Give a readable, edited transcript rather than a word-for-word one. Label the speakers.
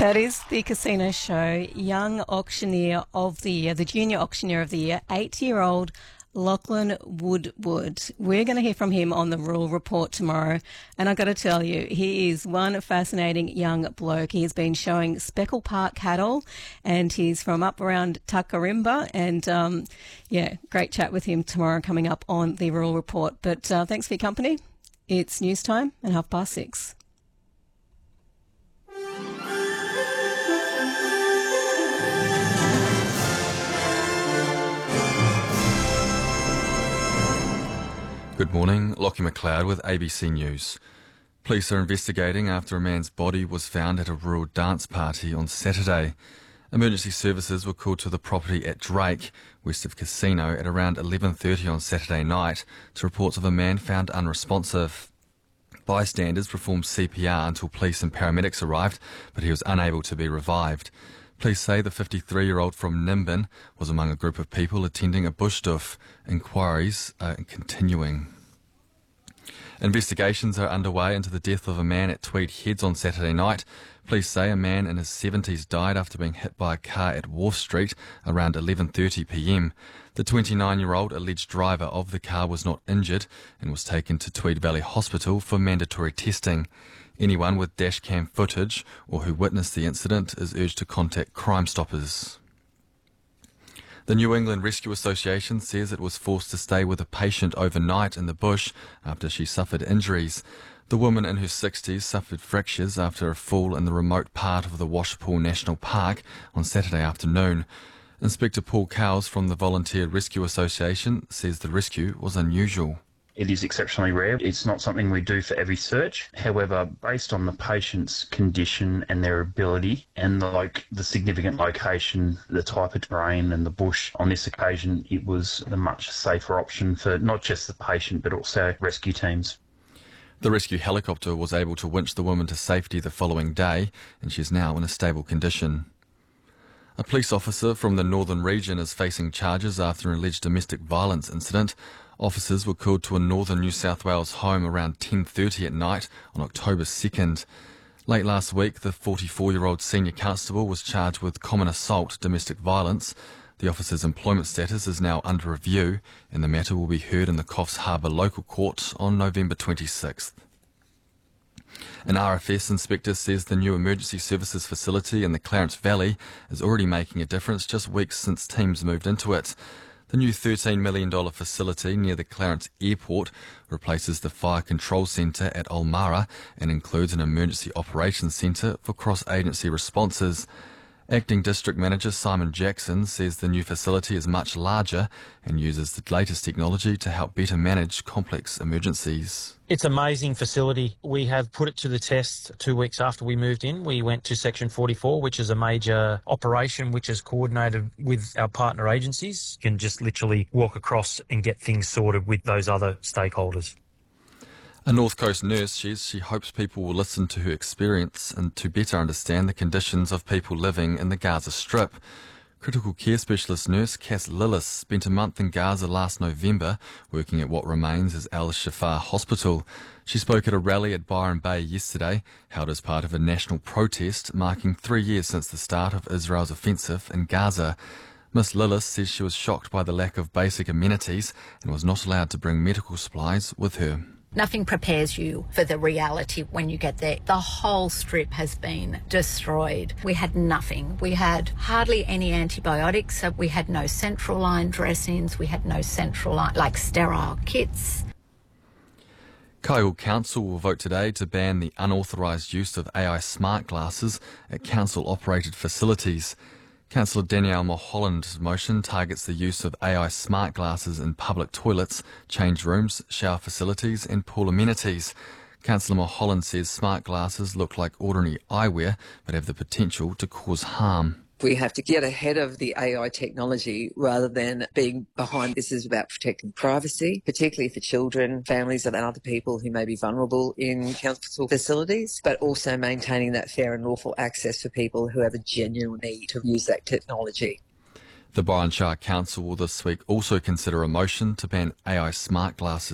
Speaker 1: That is the casino show Young Auctioneer of the Year, the Junior Auctioneer of the Year, 8-year-old Lachlan Woodward. We're going to hear from him on the Rural Report tomorrow. And I've got to tell you, he is one fascinating young bloke. He has been showing Speckle Park cattle and he's from up around Tuckarimba. And, great chat with him tomorrow coming up on the Rural Report. But thanks for your company. It's news time and 6:30.
Speaker 2: Good morning, Lockie McLeod with ABC News. Police are investigating after a man's body was found at a rural dance party on Saturday. Emergency services were called to the property at Drake, west of Casino, at around 11:30 on Saturday night to reports of a man found unresponsive. Bystanders performed CPR until police and paramedics arrived, but he was unable to be revived. Police say the 53-year-old from Nimbin was among a group of people attending a bush doof. Inquiries are continuing. Investigations are underway into the death of a man at Tweed Heads on Saturday night. Police say a man in his 70s died after being hit by a car at Wharf Street around 11:30 p.m. The 29-year-old alleged driver of the car was not injured and was taken to Tweed Valley Hospital for mandatory testing. Anyone with dashcam footage or who witnessed the incident is urged to contact Crime Stoppers. The New England Rescue Association says it was forced to stay with a patient overnight in the bush after she suffered injuries. The woman in her 60s suffered fractures after a fall in the remote part of the Washapool National Park on Saturday afternoon. Inspector Paul Cowles from the Volunteer Rescue Association says the rescue was unusual.
Speaker 3: It is exceptionally rare. It's not something we do for every search. However, based on the patient's condition and their ability and the significant location, the type of terrain and the bush, on this occasion it was a much safer option for not just the patient but also rescue teams.
Speaker 2: The rescue helicopter was able to winch the woman to safety the following day and she is now in a stable condition. A police officer from the Northern Region is facing charges after an alleged domestic violence incident. Officers were called to a northern New South Wales home around 10:30 at night on October 2nd. Late last week, the 44-year-old senior constable was charged with common assault, domestic violence. The officer's employment status is now under review and the matter will be heard in the Coffs Harbour Local Court on November 26th. An RFS inspector says the new emergency services facility in the Clarence Valley is already making a difference just weeks since teams moved into it. The new $13 million facility near the Clarence Airport replaces the Fire Control Centre at Ulmarra and includes an emergency operations centre for cross-agency responses. Acting District Manager Simon Jackson says the new facility is much larger and uses the latest technology to help better manage complex emergencies.
Speaker 4: It's an amazing facility. We have put it to the test 2 weeks after we moved in. We went to Section 44, which is a major operation which is coordinated with our partner agencies. You can just literally walk across and get things sorted with those other stakeholders.
Speaker 2: A North Coast nurse says she hopes people will listen to her experience and to better understand the conditions of people living in the Gaza Strip. Critical care specialist nurse Cass Lillis spent a month in Gaza last November working at what remains as Al-Shifa Hospital. She spoke at a rally at Byron Bay yesterday, held as part of a national protest marking 3 years since the start of Israel's offensive in Gaza. Miss Lillis says she was shocked by the lack of basic amenities and was not allowed to bring medical supplies with her.
Speaker 5: Nothing prepares you for the reality when you get there. The whole strip has been destroyed. We had nothing. We had hardly any antibiotics. So we had no central line dressings. We had no central line, sterile kits.
Speaker 2: Kyogle Council will vote today to ban the unauthorised use of AI smart glasses at council-operated facilities. Councillor Danielle Mulholland's motion targets the use of AI smart glasses in public toilets, change rooms, shower facilities and pool amenities. Councillor Mulholland says smart glasses look like ordinary eyewear but have the potential to cause harm.
Speaker 6: We have to get ahead of the AI technology rather than being behind. This is about protecting privacy, particularly for children, families and other people who may be vulnerable in council facilities, but also maintaining that fair and lawful access for people who have a genuine need to use that technology.
Speaker 2: The Byron Shire Council will this week also consider a motion to ban AI smart glasses.